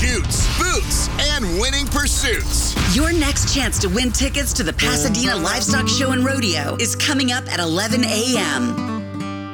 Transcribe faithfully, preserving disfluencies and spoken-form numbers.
utes, boots, and winning pursuits. Your next chance to win tickets to the Pasadena Livestock Show and Rodeo is coming up at eleven a.m.